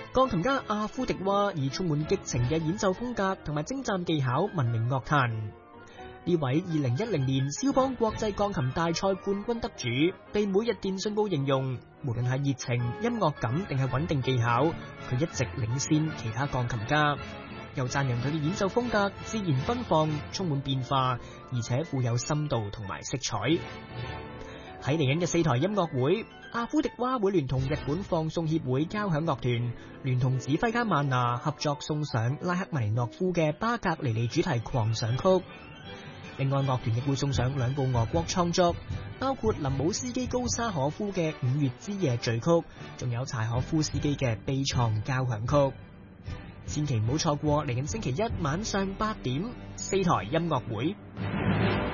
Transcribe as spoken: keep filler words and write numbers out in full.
鋼琴家阿夫迪娃以充滿激情嘅演奏風格同埋精湛技巧聞名樂壇。呢位二零一零年肖邦國際鋼琴大賽冠軍得主，被每日電訊報形容，無論係熱情、音樂感定係穩定技巧，佢一直領先其他鋼琴家。又讚揚佢嘅演奏風格自然奔放，充滿變化，而且富有深度同埋色彩。喺嚟緊嘅四台音樂會，阿夫迪娃會聯同日本放送協會交響樂團，聯同指揮家曼娜合作送上拉赫瑪尼諾夫嘅巴格尼尼主題狂想曲。另外，樂團亦會送上兩部俄國創作，包括林姆斯基高沙可夫嘅《五月之夜序曲》，仲有柴可夫斯基嘅《悲愴交響曲》。千祈唔好錯過嚟緊星期一晚上八點四台音樂會。